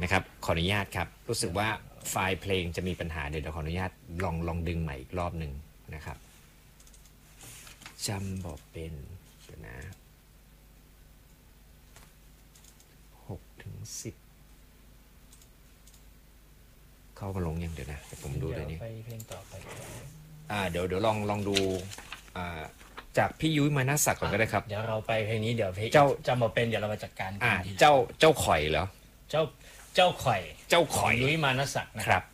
นะครับขออนุญาตครับรู้สึกว่าไฟล์เพลงจะมีปัญหาเดี๋ยวขออนุญาตลองดึงใหม่อีกรอบหนึ่งนะครับจำบอกเป็นเดี๋ยวนะ6 ถึง 10เข้ามาลงยังเดี๋ยวนะแต่ผมดูเลยนี่ไปเพลงต่อไปเดี๋ยวลองดูจากพี่ยุ้ยมานาศักดิ์ก่อนก็ได้ครับเดี๋ยวเราไปเพลงนี้เดี๋ยวเพลงเจ้าจำมาเป็นเดี๋ยวเรามาจัดการกันทีหลังเจ้าข่อยเหรอเจ้าข่อยเจ้าข่อยยุ้ยมานศักดิ์นะครับ